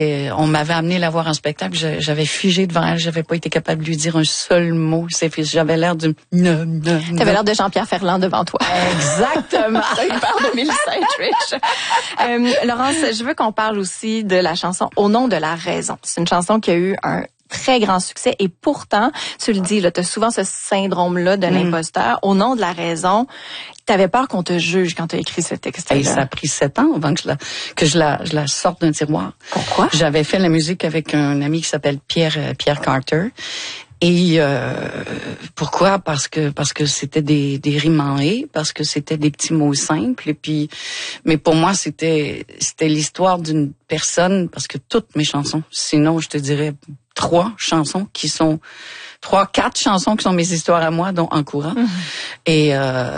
Et on m'avait amené la voir en spectacle, j'avais figé devant elle, j'avais pas été capable de lui dire un seul mot. J'avais l'air de... T'avais l'air de Jean-Pierre Ferland devant toi. Exactement. T'as eu peur de Mélissa Etheridge. Laurence, je veux qu'on parle aussi de la chanson Au nom de la raison. C'est une chanson qui a eu un très grand succès et pourtant, tu le dis, là, t'as souvent ce syndrome-là de l'imposteur. Au nom de la raison, t'avais peur qu'on te juge quand t'as écrit ce texte-là. Et ça a pris 7 ans avant que je la sorte d'un tiroir. Pourquoi? J'avais fait la musique avec un ami qui s'appelle Pierre Carter. Et pourquoi? Parce que c'était des rimes en et, parce que c'était des petits mots simples. Et puis, mais pour moi, c'était l'histoire d'une personne, parce que toutes mes chansons, sinon je te dirais 4 chansons qui sont mes histoires à moi, dont En courant. Et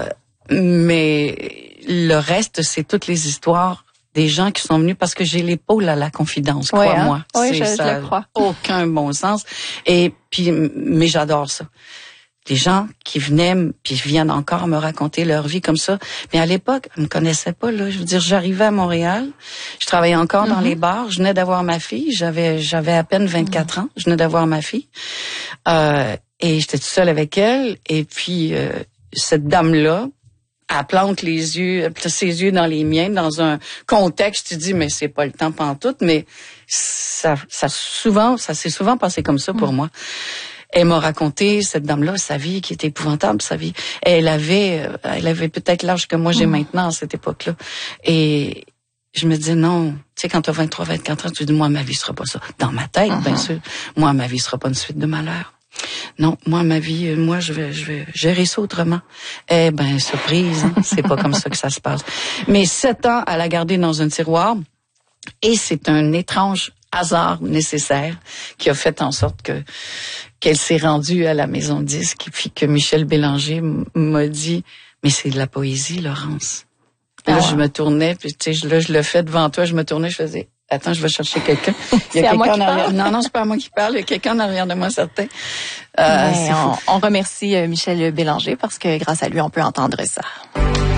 mais le reste, c'est toutes les histoires des gens qui sont venus parce que j'ai l'épaule à la confidence, crois-moi. Oui, je le crois. Aucun bon sens. Et puis, mais j'adore ça. Des gens qui viennent encore me raconter leur vie comme ça. Mais à l'époque, ils me connaissaient pas, là. Je veux dire, j'arrivais à Montréal. Je travaillais encore dans les bars. Je venais d'avoir ma fille. J'avais à peine 24 ans. Je venais d'avoir ma fille. Et j'étais toute seule avec elle. Et puis, cette dame-là, elle plante ses yeux dans les miens, dans un contexte, tu dis, mais c'est pas le temps pantoute, mais ça s'est souvent passé comme ça pour moi. Elle m'a raconté, cette dame-là, sa vie qui était épouvantable, sa vie. Elle avait peut-être l'âge que moi j'ai maintenant à cette époque-là. Et je me disais, non, tu sais, quand t'as 23, 24 ans, tu te dis, moi, ma vie sera pas ça. Dans ma tête, bien sûr. Moi, ma vie sera pas une suite de malheurs. Non, moi, ma vie, je vais gérer ça autrement. Eh ben, surprise, hein? C'est pas comme ça que ça se passe. Mais 7 ans à la garder dans un tiroir, et c'est un étrange hasard nécessaire qui a fait en sorte qu'elle s'est rendue à la maison de disque, et puis que Michel Bélanger m'a dit, mais c'est de la poésie, Laurence. Là, je me tournais, puis tu sais, là, je le fais devant toi, je me tournais, je faisais, attends, je vais chercher quelqu'un. Il y a quelqu'un en arrière. Non, c'est pas à moi qui parle. Il y a quelqu'un en arrière de moi, certain. On remercie Michel Bélanger parce que grâce à lui, on peut entendre ça.